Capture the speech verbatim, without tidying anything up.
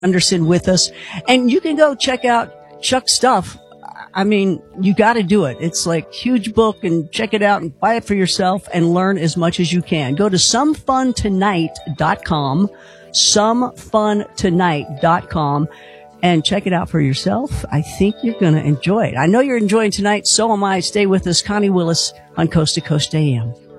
Anderson with us. And you can go check out Chuck's stuff. I mean, you got to do it. It's like huge book, and check it out and buy it for yourself and learn as much as you can. Go to some fun tonight dot com, some fun tonight dot com, and check it out for yourself. I think you're going to enjoy it. I know you're enjoying tonight. So am I. Stay with us. Connie Willis on Coast to Coast A M.